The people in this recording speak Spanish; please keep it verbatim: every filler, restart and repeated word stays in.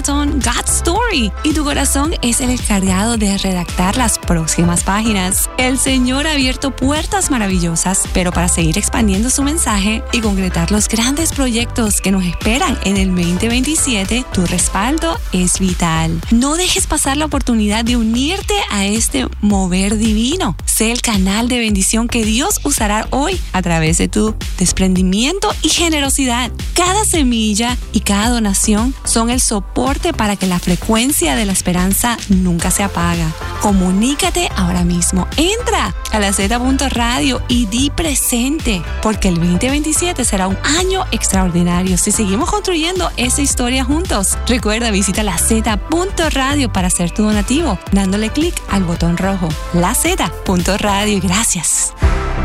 botón God Story y tu corazón es el encargado de redactar las próximas páginas. El Señor ha abierto puertas maravillosas, pero para seguir expandiendo su mensaje y concretar los grandes proyectos que nos esperan en el veinte veintisiete, tu respaldo es vital. No dejes pasar la oportunidad de unirte a este mover divino. Sé el canal de bendición que Dios usará hoy a través de tu desprendimiento y generosidad. Cada semilla y cada donación son el soporte para que la frecuencia de la esperanza nunca se apaga. Comunícate ahora mismo. Entra a la Z punto radio y di presente, porque el veinte veintisiete será un año extraordinario si seguimos construyendo esa historia juntos. Recuerda, visita la Z punto radio para hacer tu donativo, dándole clic al botón rojo. la Z punto radio. Gracias.